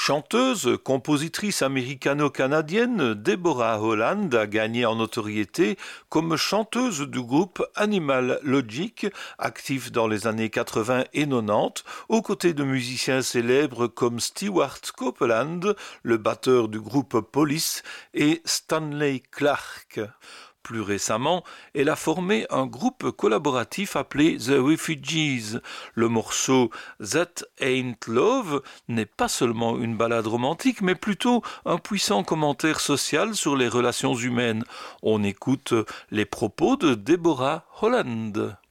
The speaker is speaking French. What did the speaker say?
Chanteuse, compositrice américano-canadienne, Deborah Holland a gagné en notoriété comme chanteuse du groupe Animal Logic, actif dans les années 80 et 90, aux côtés de musiciens célèbres comme Stewart Copeland, le batteur du groupe Police, et Stanley Clarke. Plus récemment, elle a formé un groupe collaboratif appelé The Refugees. Le morceau That Ain't Love n'est pas seulement une ballade romantique, mais plutôt un puissant commentaire social sur les relations humaines. On écoute les propos de Deborah Holland.